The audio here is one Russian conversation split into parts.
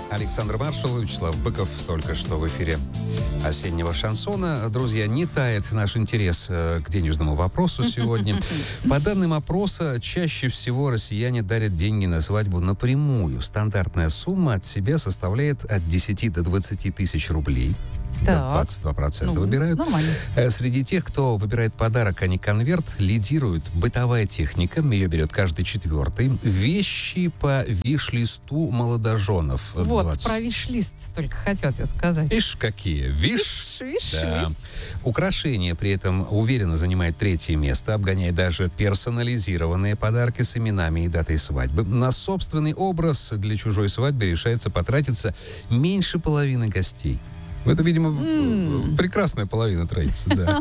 Александр Маршал и Вячеслав Быков только что в эфире осеннего шансона. Друзья, не тает наш интерес к денежному вопросу сегодня. По данным опроса, чаще всего россияне дарят деньги на свадьбу напрямую. Стандартная сумма от себя составляет от 10 до 20 тысяч рублей. Да, 22% выбирают. Нормально. Среди тех, кто выбирает подарок, а не конверт, лидирует бытовая техника. Ее берет каждый четвертый. Вещи по виш-листу молодоженов. Вот, 20. Про виш-лист только хотел тебе сказать. Ишь, какие. Виш-лист. Да. Виш-лист. Украшение при этом уверенно занимает 3-е место, обгоняя даже персонализированные подарки с именами и датой свадьбы. На собственный образ для чужой свадьбы решается потратиться меньше половины гостей. Это, видимо, прекрасная половина троицы, да.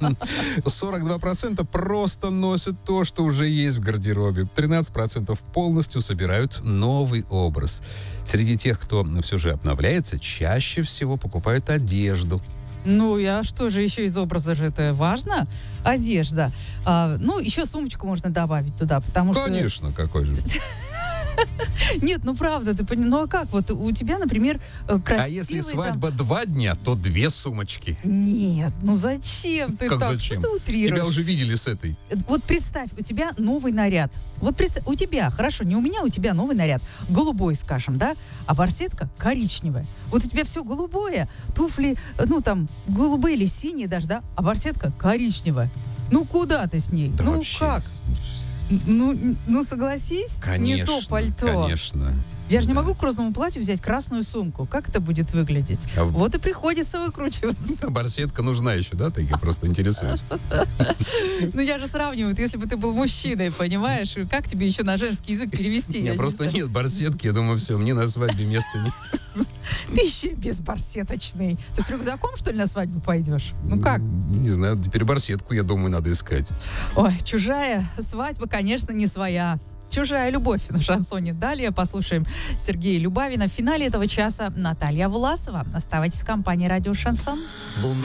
42% просто носят то, что уже есть в гардеробе. 13% полностью собирают новый образ. Среди тех, кто все же обновляется, чаще всего покупают одежду. Ну, а что же еще из образа же это важно? Одежда. Еще сумочку можно добавить туда, потому что... Конечно, какой же... Нет, ну правда, ты понимаешь, ну а как? Вот у тебя, например, красивый... А если свадьба 2 дня, то 2 сумочки. Нет, ну зачем ты как так? Зачем? Что ты утрируешь? Тебя уже видели с этой. Вот представь, у тебя новый наряд. Вот представь, у тебя, хорошо, не у меня, у тебя новый наряд. Голубой, скажем, да? А барсетка коричневая. Вот у тебя все голубое, туфли, голубые или синие даже, да? А барсетка коричневая. Ну, куда ты с ней? Да ну, вообще... как? Ну, согласись, конечно, не то пальто. Конечно. Я же не могу к розному платью взять красную сумку. Как это будет выглядеть? Вот и приходится выкручиваться. Барсетка нужна еще, да? Ты просто интересуешь. Ну, я же сравниваю, если бы ты был мужчиной, понимаешь? Как тебе еще на женский язык перевести? Нет, просто нет барсетки. Я думаю, все, мне на свадьбе места нет. Ты еще безбарсеточный. Ты с рюкзаком, что ли, на свадьбу пойдешь? Ну как? Не знаю, теперь барсетку, я думаю, надо искать. Ой, чужая свадьба, конечно, не своя. «Чужая любовь» на шансоне. Далее послушаем Сергея Любавина. В финале этого часа Наталья Власова. Оставайтесь в компании «Радио Шансон».